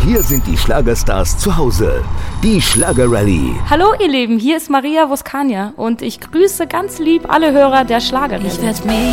Hier sind die Schlagerstars zu Hause. Die Schlager-Rallye. Hallo ihr Lieben, hier ist Maria Voskania und ich grüße ganz lieb alle Hörer der Schlager-Rallye.